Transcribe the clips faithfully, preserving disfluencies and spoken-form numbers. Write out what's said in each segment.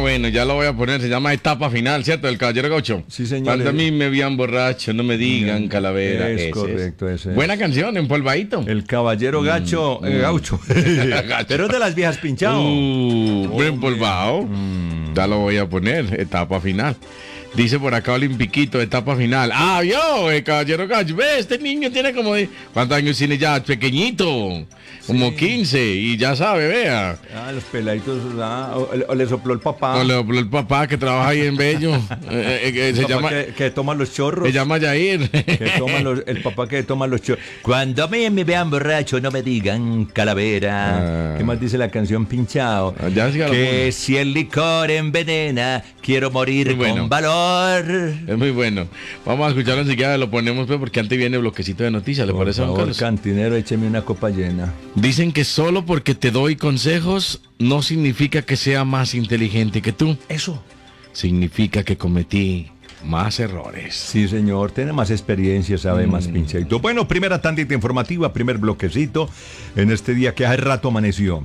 bueno, ya lo voy a poner. Se llama Etapa Final, ¿cierto? El Caballero Gaucho. Sí, señor. Cuando a mí me vean borracho, no me digan calavera. Es Ese correcto, es. ese es. Buena canción, empolvadito. El Caballero Gacho, Mm, eh, mm. Gaucho. Gacho. Pero es de las viejas pinchado. Uh, Oh, buen polvado. Mm. Ya lo voy a poner, etapa final. Dice por acá Olimpiquito, etapa final. Ah, yo, el Caballero Gacho. Ve, este niño tiene como... de- ¿Cuántos años tiene ya? Pequeñito. Como Sí. quince. Y ya sabe, vea. Ah, los peladitos, ah, o, o le sopló el papá. O le- el papá que trabaja ahí en Bello. Eh, eh, eh, El se papá llama... que, que toma los chorros. Se llama Yair. Que toma los- el papá que toma los chorros. Cuando me, me vean borracho, no me digan calavera. Ah. ¿Qué más dice la canción Pinchao? Ah, ya sí que lo que pone. si el licor envenena, quiero morir Muy bueno. con valor. Es muy bueno. Vamos a escucharlo enseguida, lo ponemos pues, porque antes viene el bloquecito de noticias, ¿le Por parece, don favor, Carlos? cantinero, écheme una copa llena. Dicen que solo porque te doy consejos no significa que sea más inteligente que tú. Eso. Significa que cometí más errores. Sí, señor, tiene más experiencia, sabe más Mm. pinchadito. Bueno, primera tandita informativa, primer bloquecito en este día que hace rato amaneció.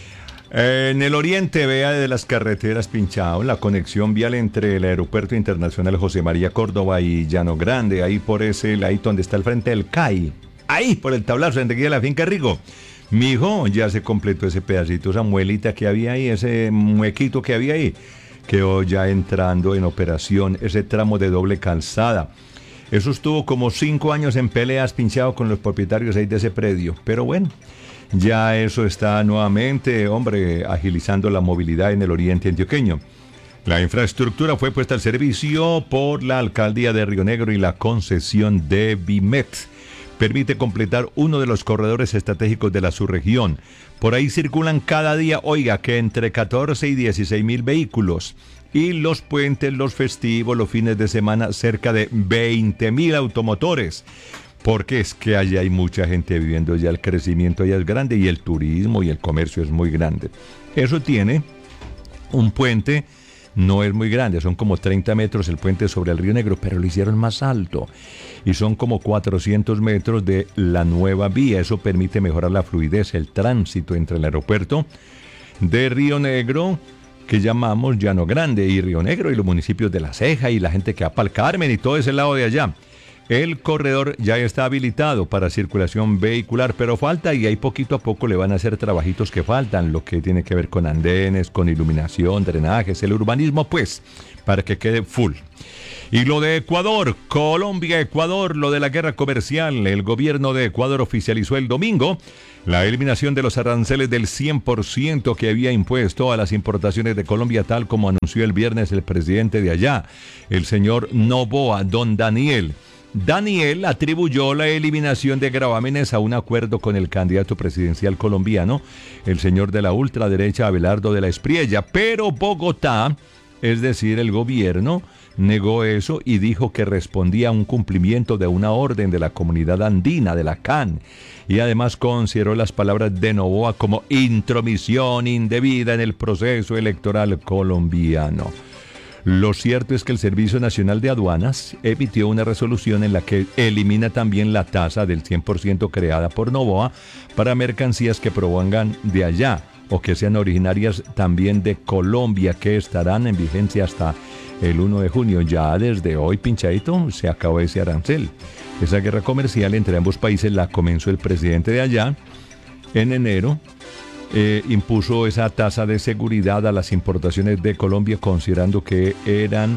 En el oriente, vea de las carreteras pinchado, la conexión vial entre el Aeropuerto Internacional José María Córdoba y Llano Grande, ahí por ese ladito donde está el frente del C A I, ahí por el tablazo, enseguida de la finca Rigo. Mijo, ya se completó ese pedacito, esa muelita que había ahí, ese muequito que había ahí, quedó ya entrando en operación ese tramo de doble calzada. Eso estuvo como cinco años en peleas pinchado con los propietarios ahí de ese predio, pero bueno. Ya eso está nuevamente, hombre, agilizando la movilidad en el oriente antioqueño. La infraestructura fue puesta al servicio por la alcaldía de Río Negro y la concesión de Vimet. Permite completar uno de los corredores estratégicos de la subregión. Por ahí circulan cada día, oiga, que entre catorce y dieciséis mil vehículos. Y los puentes, los festivos, los fines de semana, cerca de veinte mil automotores. Porque es que allá hay mucha gente viviendo, ya el crecimiento allá es grande y el turismo y el comercio es muy grande. Eso tiene un puente, no es muy grande, son como treinta metros el puente sobre el Río Negro, pero lo hicieron más alto y son como cuatrocientos metros de la nueva vía. Eso permite mejorar la fluidez, el tránsito entre el aeropuerto de Río Negro, que llamamos Llano Grande, y Río Negro, y los municipios de La Ceja y la gente que va para el Carmen y todo ese lado de allá. El corredor ya está habilitado para circulación vehicular, pero falta, y ahí poquito a poco le van a hacer trabajitos que faltan, lo que tiene que ver con andenes, con iluminación, drenajes, el urbanismo, pues, para que quede full. Y lo de Ecuador, Colombia, Ecuador, lo de la guerra comercial, el gobierno de Ecuador oficializó el domingo la eliminación de los aranceles del cien por ciento que había impuesto a las importaciones de Colombia, tal como anunció el viernes el presidente de allá, el señor Noboa, don Daniel. Daniel atribuyó la eliminación de gravámenes a un acuerdo con el candidato presidencial colombiano, el señor de la ultraderecha Abelardo de la Espriella, pero Bogotá, es decir, el gobierno, negó eso y dijo que respondía a un cumplimiento de una orden de la comunidad andina, de la C A N, y además consideró las palabras de Noboa como intromisión indebida en el proceso electoral colombiano. Lo cierto es que el Servicio Nacional de Aduanas emitió una resolución en la que elimina también la tasa del cien por ciento creada por Noboa para mercancías que provengan de allá o que sean originarias también de Colombia, que estarán en vigencia hasta el primero de junio. Ya desde hoy, pinchadito, se acabó ese arancel. Esa guerra comercial entre ambos países la comenzó el presidente de allá en enero. Eh, impuso esa tasa de seguridad a las importaciones de Colombia, considerando que eran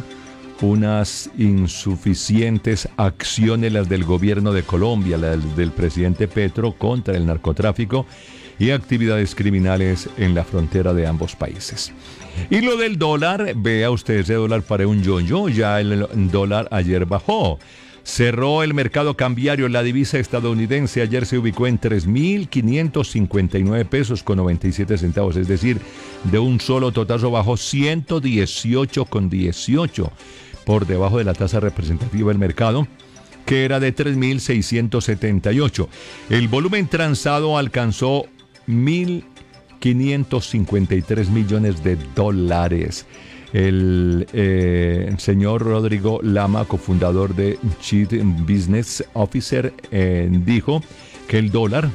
unas insuficientes acciones las del gobierno de Colombia, las del presidente Petro, contra el narcotráfico y actividades criminales en la frontera de ambos países. Y lo del dólar, vea usted ese dólar para un yo-yo, ya el dólar ayer bajó. Cerró el mercado cambiario, la divisa estadounidense ayer se ubicó en tres mil quinientos cincuenta y nueve pesos con noventa y siete centavos, es decir, de un solo totazo bajó ciento dieciocho con dieciocho, por debajo de la tasa representativa del mercado, que era de tres mil seiscientos setenta y ocho. El volumen transado alcanzó mil quinientos cincuenta y tres millones de dólares. El eh, señor Rodrigo Lama, cofundador de Chief Business Officer, eh, dijo que el dólar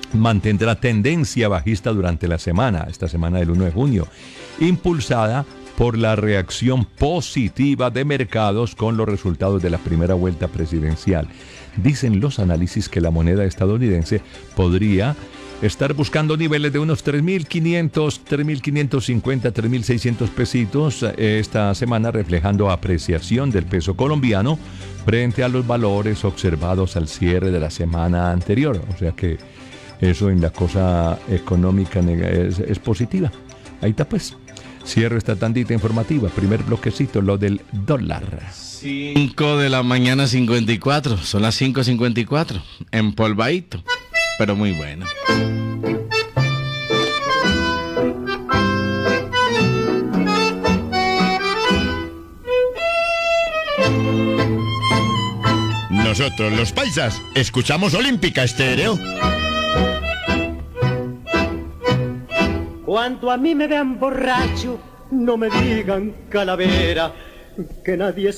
mantendrá tendencia bajista durante la semana, esta semana del primero de junio, impulsada por la reacción positiva de mercados con los resultados de la primera vuelta presidencial. Dicen los análisis que la moneda estadounidense podría estar buscando niveles de unos tres mil quinientos, tres mil quinientos cincuenta, tres mil seiscientos pesitos esta semana, reflejando apreciación del peso colombiano frente a los valores observados al cierre de la semana anterior. O sea que eso en la cosa económica es, es positiva. Ahí está pues. Cierro esta tandita informativa. Primer bloquecito, lo del dólar. cinco de la mañana cincuenta y cuatro. Son las cinco cincuenta y cuatro. Empolvadito, pero muy bueno. Nosotros los paisas escuchamos Olímpica Estéreo. Cuanto a mí me vean borracho, no me digan calavera, que nadie